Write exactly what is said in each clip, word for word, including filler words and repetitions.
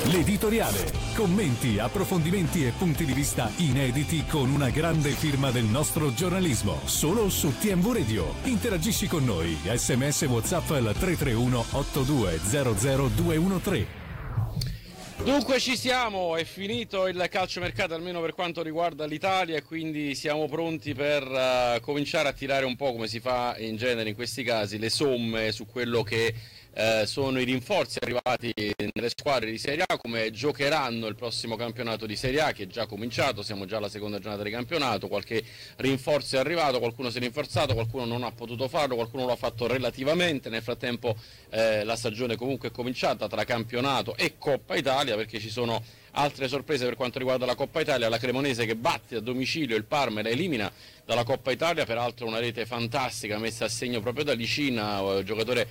L'editoriale. Commenti, approfondimenti e punti di vista inediti con una grande firma del nostro giornalismo. Solo su T M V Radio. Interagisci con noi. S M S WhatsApp al tre tre uno otto due zero zero due uno tre. Dunque ci siamo, è finito il calciomercato almeno per quanto riguarda l'Italia e quindi siamo pronti per uh, cominciare a tirare un po', come si fa in genere in questi casi, le somme su quello che uh, sono i rinforzi arrivati nelle squadre di Serie A, come giocheranno il prossimo campionato di Serie A che è già cominciato, siamo già alla seconda giornata di campionato, qualche rinforzo è arrivato, qualcuno si è rinforzato, qualcuno non ha potuto farlo, qualcuno lo ha fatto relativamente, nel frattempo eh, la stagione comunque è cominciata tra campionato e Coppa Italia, perché ci sono altre sorprese per quanto riguarda la Coppa Italia. La Cremonese che batte a domicilio il Parma e la elimina dalla Coppa Italia, peraltro una rete fantastica messa a segno proprio da Licina, giocatore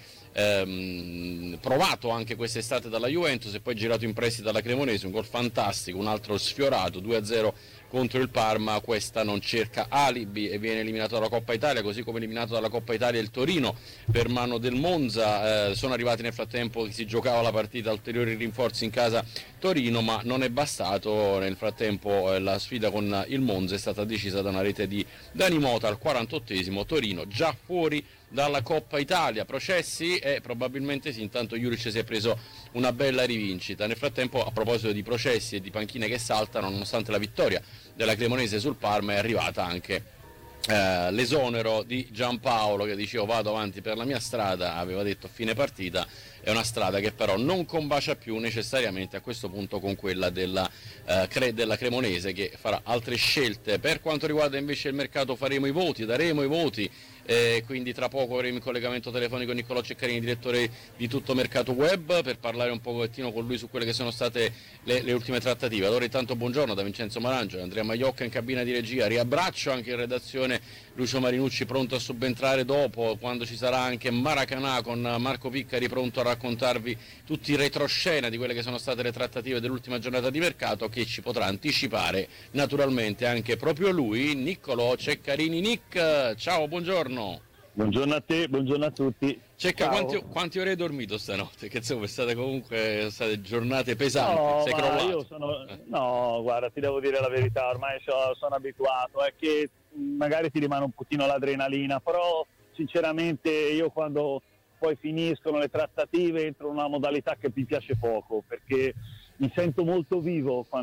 ehm, provato anche quest'estate dalla Juventus e poi girato in prestito dalla Cremonese, un gol fantastico, un altro sfiorato, due a zero contro il Parma. Questa non cerca alibi e viene eliminato dalla Coppa Italia, così come eliminato dalla Coppa Italia il Torino per mano del Monza. Eh, sono arrivati nel frattempo che si giocava la partita ulteriori rinforzi in casa Torino, ma non è bastato. Nel frattempo eh, la sfida con il Monza è stata decisa da una rete di Dani Mota al quarantottesimo, Torino già fuori dalla Coppa Italia. Processi? Eh, probabilmente sì, intanto Juric si è preso una bella rivincita. Nel frattempo, a proposito di processi e di panchine che saltano, nonostante la vittoria della Cremonese sul Parma, è arrivata anche eh, l'esonero di Giampaolo, che diceva vado avanti per la mia strada, aveva detto a fine partita. È una strada che però non combacia più necessariamente a questo punto con quella della, eh, Cre- della Cremonese, che farà altre scelte. Per quanto riguarda invece il mercato faremo i voti, daremo i voti, eh, quindi tra poco avremo in collegamento telefonico Niccolò Ceccarini, direttore di Tutto Mercato Web, per parlare un pochettino con lui su quelle che sono state le, le ultime trattative. Allora intanto buongiorno da Vincenzo Marangio, Andrea Maiocca in cabina di regia, riabbraccio anche in redazione Lucio Marinucci pronto a subentrare dopo, quando ci sarà anche Maracanà con Marco Piccari pronto a raccontarvi tutti i retroscena di quelle che sono state le trattative dell'ultima giornata di mercato, che ci potrà anticipare naturalmente anche proprio lui, Niccolò Ceccarini. Nick, ciao, buongiorno. Buongiorno a te, buongiorno a tutti. Cecca, quanti, quanti ore hai dormito stanotte? Che insomma, è state comunque state giornate pesanti, no, sei crollato. Io sono, no, guarda, ti devo dire la verità, ormai sono, sono abituato, è che magari ti rimane un pochino l'adrenalina, però sinceramente io quando poi finiscono le trattative entro in una modalità che mi piace poco, perché mi sento molto vivo quando